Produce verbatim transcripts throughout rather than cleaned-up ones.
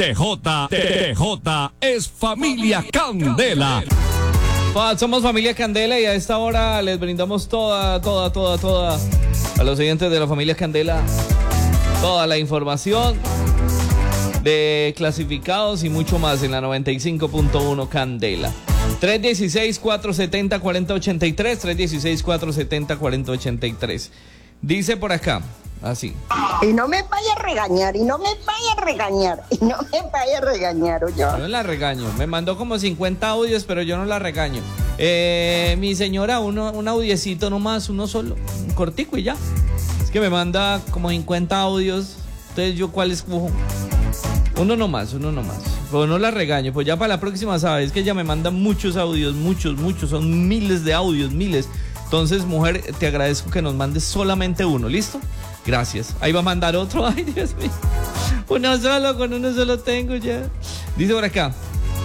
T J, T J es familia Candela. Somos familia Candela y a esta hora les brindamos toda, toda, toda, toda a los oyentes de la familia Candela toda la información de clasificados y mucho más en la noventa y cinco punto uno Candela. tres uno seis, cuatro siete cero, cuatro cero ocho tres, tres uno seis, cuatro siete cero, cuatro cero ocho tres. Dice por acá, así. Y no me vaya a regañar, y no me vaya a regañar, y no me vaya a regañar, oye. Yo no la regaño, me mandó como cincuenta audios, pero yo no la regaño. Eh, mi señora, uno, un audiecito nomás, uno solo, un cortico y ya. Es que me manda como cincuenta audios, entonces yo cuál escojo. Uno nomás, uno nomás. Pero no la regaño, pues ya para la próxima, sabes que ella me manda muchos audios, muchos, muchos, son miles de audios, miles. Entonces, mujer, te agradezco que nos mandes solamente uno, ¿listo? Gracias. Ahí va a mandar otro. Ay, Dios mío. Uno solo, con uno solo tengo ya. Dice por acá.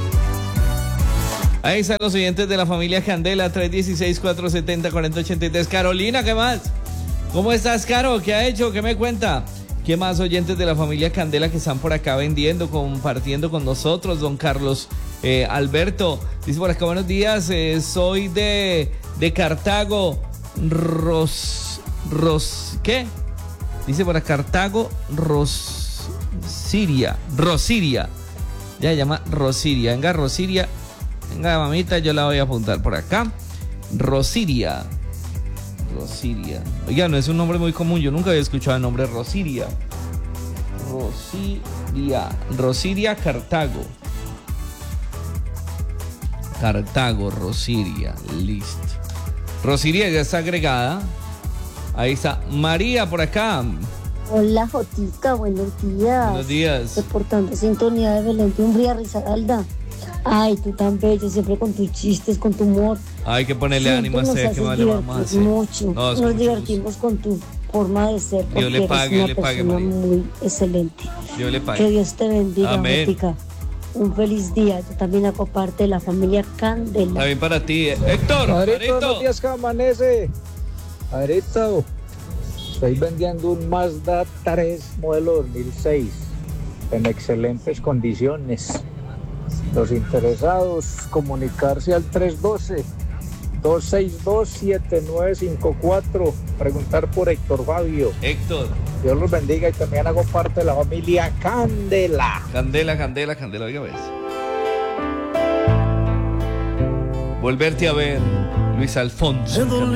Ahí están los oyentes de la familia Candela, tres uno seis, cuatro siete cero, cuatro cero ocho tres. Carolina, ¿qué más? ¿Cómo estás, Caro? ¿Qué ha hecho? ¿Qué me cuenta? ¿Qué más oyentes de la familia Candela que están por acá vendiendo, compartiendo con nosotros? Don Carlos eh, Alberto dice por acá, buenos días, eh, soy de, de Cartago, Ros, Ros, ¿qué? Dice por acá, Cartago, Rosiria, Rosiria, ya se llama Rosiria, venga Rosiria, venga mamita, yo la voy a apuntar por acá, Rosiria. Rosiria. Oiga, no es un nombre muy común, yo nunca había escuchado el nombre Rosiria. Rosiria. Rosiria Cartago. Cartago, Rosiria. Listo. Rosiria ya está agregada. Ahí está. María por acá. Hola, Jotica, buenos días. Buenos días. Reportando sintonía de Belén de Umbría, Risaralda. Ay, tú tan bello, siempre con tus chistes, con tu humor. Hay que ponerle ánimo a ser, que vale más. Mucho, no, nos divertimos gusto. Con tu forma de ser, porque Dios le pague, eres una le pague, persona María. muy excelente. Dios le pague. Que Dios te bendiga, Amén. Jotica. Un feliz día. Yo también hago parte de la familia Candela. También para ti, Héctor. Padrito, buenos días, ¿cómo amanece? Padrito, estoy vendiendo un Mazda tres modelo dos mil seis en excelentes condiciones. Los interesados, comunicarse al tres uno dos, dos seis dos, siete nueve cinco cuatro, preguntar por Héctor Fabio. Héctor. Dios los bendiga y también hago parte de la familia Candela. Candela, Candela, Candela, oiga, ves. Volverte a ver, Luis Alfonso.